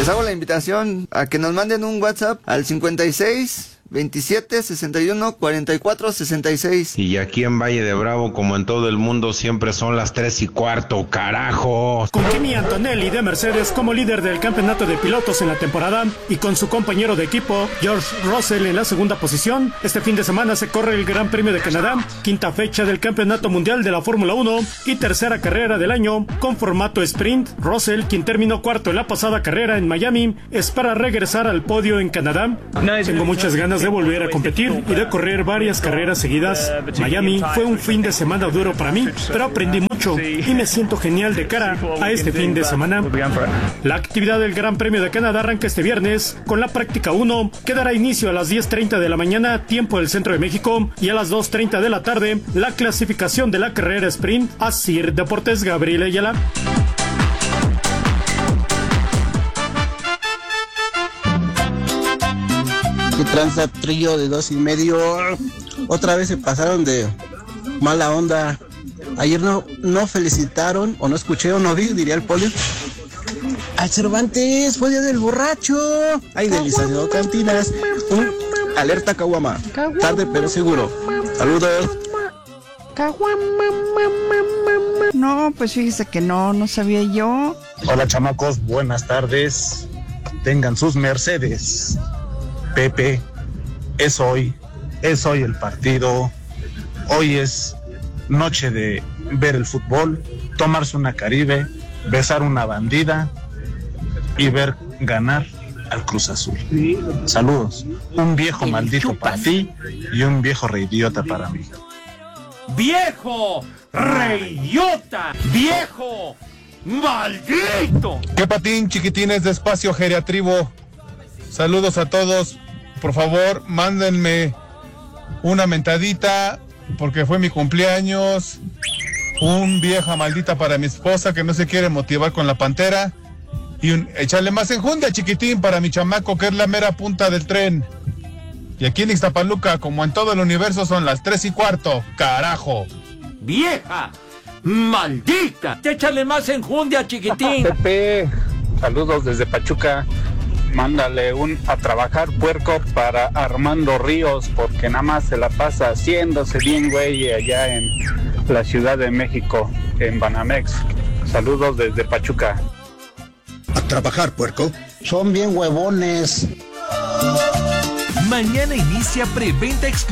Les hago la invitación a que nos manden un WhatsApp al 56 27 61 44 66. Y aquí en Valle de Bravo, como en todo el mundo, siempre son las 3:15, carajo. Con Kimi Antonelli de Mercedes como líder del campeonato de pilotos en la temporada y con su compañero de equipo, George Russell, en la segunda posición, este fin de semana se corre el Gran Premio de Canadá, quinta fecha del Campeonato Mundial de la Fórmula 1 y tercera carrera del año con formato sprint. Russell, quien terminó cuarto en la pasada carrera en Miami, espera regresar al podio en Canadá. Tengo muchas ganas de volver a competir y de correr varias carreras seguidas. Miami fue un fin de semana duro para mí, pero aprendí mucho y me siento genial de cara a este fin de semana. La actividad del Gran Premio de Canadá arranca este viernes con la práctica 1, que dará inicio a las 10:30 de la mañana, tiempo del centro de México, y a las 2:30 de la tarde, la clasificación de la carrera sprint. Asir Deportes, Gabriel Ayala. Que tranza trío de 2:30. Otra vez se pasaron de mala onda. Ayer no felicitaron, o no escuché, o no vi, diría el Polio, al Cervantes. Fue día del borracho. Ay, del licenciado Cantinas. Alerta Caguama. Tarde pero seguro. Saludos. No, pues fíjese que no sabía yo. Hola chamacos, buenas tardes. Tengan sus Mercedes. Pepe, es hoy el partido. Hoy es noche de ver el fútbol, tomarse una Caribe, besar una bandida y ver ganar al Cruz Azul. Saludos. Un viejo maldito para ti y un viejo reidiota para mí. ¡Viejo reidiota! ¡Viejo maldito! ¡Qué patín, chiquitines de Espacio Geriatribo! Saludos a todos. Por favor, mándenme una mentadita porque fue mi cumpleaños. Un vieja maldita para mi esposa que no se quiere motivar con la pantera. Y échale más enjundia, chiquitín, para mi chamaco que es la mera punta del tren. Y aquí en Ixtapaluca, como en todo el universo, son las 3:15, carajo. ¡Vieja maldita! ¡Échale más enjundia, chiquitín! Pepe, saludos desde Pachuca. Mándale un a trabajar puerco para Armando Ríos, porque nada más se la pasa haciéndose bien güey allá en la Ciudad de México, en Banamex. Saludos desde Pachuca. A trabajar, puerco. Son bien huevones. Mañana inicia preventa exclusiva